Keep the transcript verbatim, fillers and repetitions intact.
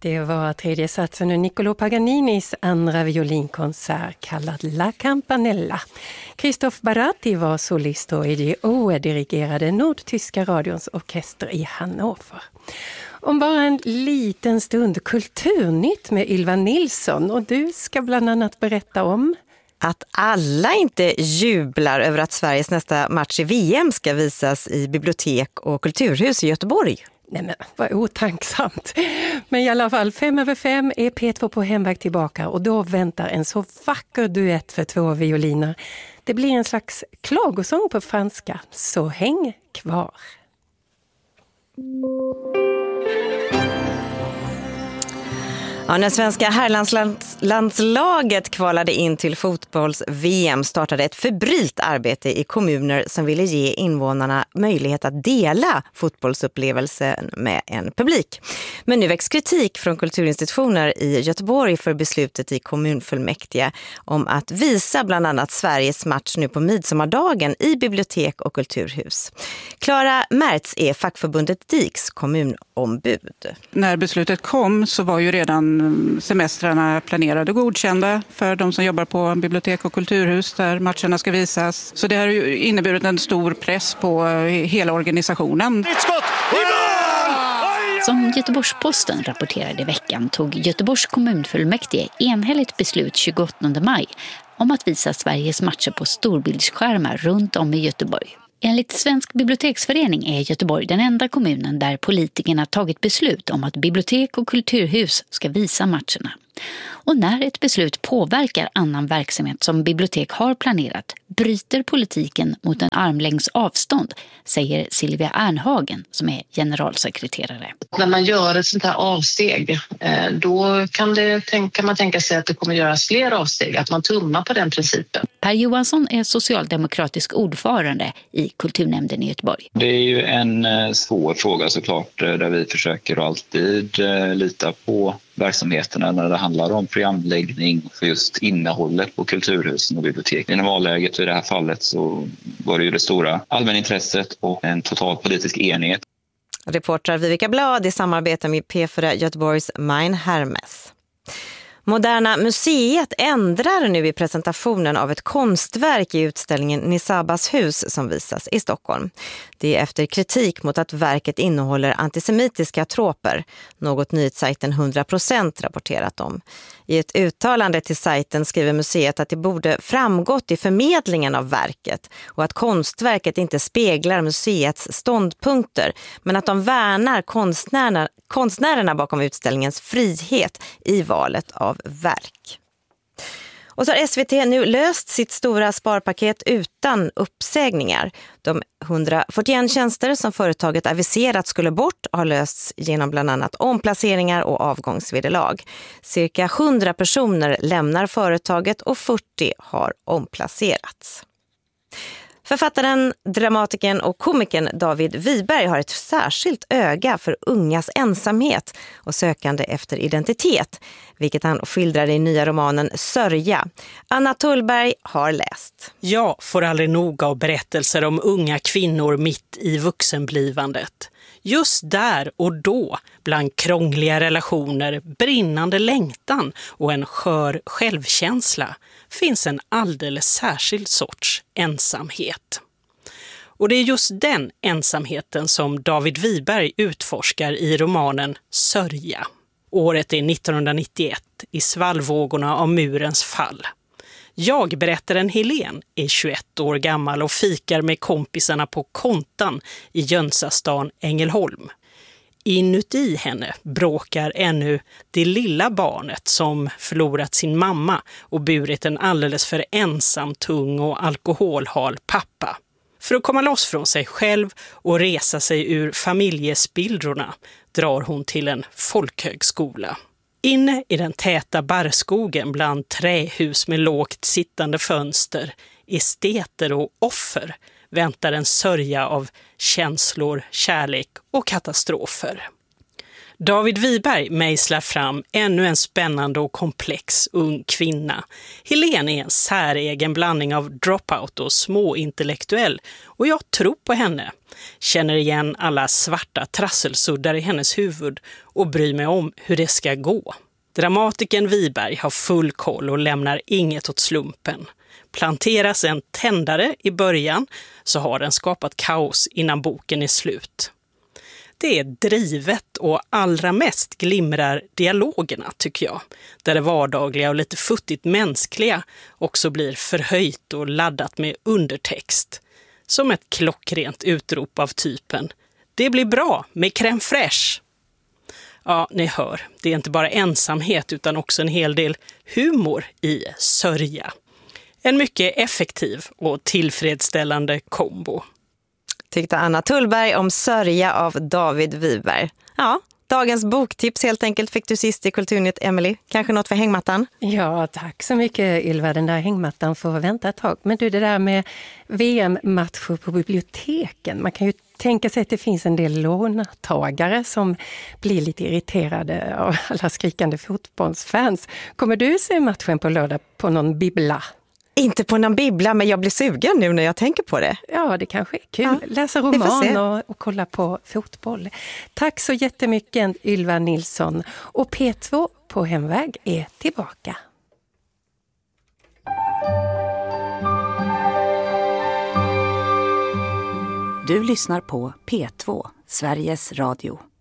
Det var tredje satsen ur Niccolò Paganinis andra violinkonsert kallad La Campanella. Christoph Baratti var solist och E G O dirigerade Nordtyska radions orkester i Hannover. Om bara en liten stund Kulturnytt med Ylva Nilsson, och du ska bland annat berätta om att alla inte jublar över att Sveriges nästa match i V M ska visas i bibliotek och kulturhus i Göteborg. Nej men, vad otacksamt. Men i alla fall, fem över fem är P två på hemväg tillbaka och då väntar en så vacker duett för två violiner. Det blir en slags klagosång på franska, så häng kvar. Ja, när svenska herrlandslandslaget kvalade in till fotbolls-V M startade ett febrilt arbete i kommuner som ville ge invånarna möjlighet att dela fotbollsupplevelsen med en publik. Men nu väcks kritik från kulturinstitutioner i Göteborg för beslutet i kommunfullmäktige om att visa bland annat Sveriges match nu på midsommardagen i bibliotek och kulturhus. Klara Mertz är fackförbundet D I K:s kommunombud. När beslutet kom så var ju redan semestrarna planerade och godkända för de som jobbar på bibliotek och kulturhus där matcherna ska visas. Så det har ju inneburit en stor press på hela organisationen. Som Göteborgs-Posten rapporterade i veckan tog Göteborgs kommunfullmäktige enhälligt beslut tjugoåttonde maj om att visa Sveriges matcher på storbildsskärmar runt om i Göteborg. Enligt Svensk biblioteksförening är Göteborg den enda kommunen där politikerna tagit beslut om att bibliotek och kulturhus ska visa matcherna. Och när ett beslut påverkar annan verksamhet som bibliotek har planerat bryter politiken mot en armlängds avstånd, säger Silvia Ernhagen som är generalsekreterare. När man gör ett sånt här avsteg, då kan, det, kan man tänka sig att det kommer göras fler avsteg, att man tummar på den principen. Per Johansson är socialdemokratisk ordförande i kulturnämnden i Göteborg. Det är ju en svår fråga såklart, där vi försöker alltid lita på verksamheterna när det handlar om programläggning för just innehållet på kulturhusen och bibliotek. I normalläget i det här fallet så var det ju det stora allmänintresset och en total politisk enighet. Reportrar Vivica Blad i samarbete med P fyra Göteborgs Mein Hermes. Moderna museet ändrar nu i presentationen av ett konstverk i utställningen Nisabas hus som visas i Stockholm. Det är efter kritik mot att verket innehåller antisemitiska troper, något nyhetssajten hundra procent rapporterat om. I ett uttalande till sajten skriver museet att det borde framgått i förmedlingen av verket och att konstverket inte speglar museets ståndpunkter, men att de värnar konstnärerna, konstnärerna bakom utställningens frihet i valet av verk. Och så har S V T nu löst sitt stora sparpaket utan uppsägningar. De hundrafyrtioen tjänster som företaget aviserat skulle bort har lösts genom bland annat omplaceringar och avgångsvederlag. Cirka hundra personer lämnar företaget och fyrtio har omplacerats. Författaren, dramatikern och komikern David Wiberg har ett särskilt öga för ungas ensamhet och sökande efter identitet, vilket han skildrar i nya romanen Sörja. Anna Tullberg har läst. Jag får aldrig nog av berättelser om unga kvinnor mitt i vuxenblivandet. Just där och då, bland krångliga relationer, brinnande längtan och en skör självkänsla, finns en alldeles särskild sorts ensamhet. Och det är just den ensamheten som David Wiberg utforskar i romanen Sörja. Året är nittonhundranittioett, i svallvågorna av murens fall. Jag, berättaren Helen, är tjugoett år gammal och fikar med kompisarna på Kontan i Jönsastan Ängelholm. Inuti henne bråkar ännu det lilla barnet som förlorat sin mamma och burit en alldeles för ensam, tung och alkoholhal pappa. För att komma loss från sig själv och resa sig ur familjespillrorna drar hon till en folkhögskola. Inne i den täta barrskogen bland trähus med lågt sittande fönster, esteter och offer väntar en sörja av känslor, kärlek och katastrofer. David Wiberg mejslar fram ännu en spännande och komplex ung kvinna. Helene är en säregen blandning av dropout och småintellektuell och jag tror på henne. Känner igen alla svarta trasselsuddar i hennes huvud och bryr mig om hur det ska gå. Dramatikern Wiberg har full koll och lämnar inget åt slumpen. Planteras en tändare i början så har den skapat kaos innan boken är slut. Det är drivet och allra mest glimrar dialogerna tycker jag. Där det vardagliga och lite futtigt mänskliga också blir förhöjt och laddat med undertext. Som ett klockrent utrop av typen "Det blir bra med crème fraîche". Ja, ni hör, det är inte bara ensamhet utan också en hel del humor i sörja. En mycket effektiv och tillfredsställande kombo. Tyckte Anna Tullberg om Sörja av David Wiberg. Ja, dagens boktips helt enkelt fick du sist i Kulturnytt, Emily. Kanske något för hängmattan? Ja, tack så mycket Ylva. Den där hängmattan får vänta ett tag. Men du, det där med V M-matcher på biblioteken. Man kan ju tänka sig att det finns en del låntagare som blir lite irriterade av alla skrikande fotbollsfans. Kommer du se matchen på lördag på någon bibbla? Inte på någon bibbla, men jag blir sugen nu när jag tänker på det. Ja, det kanske är kul. Ja, läsa roman och, och kolla på fotboll. Tack så jättemycket Ylva Nilsson. Och P två på hemväg är tillbaka. Du lyssnar på P två, Sveriges Radio.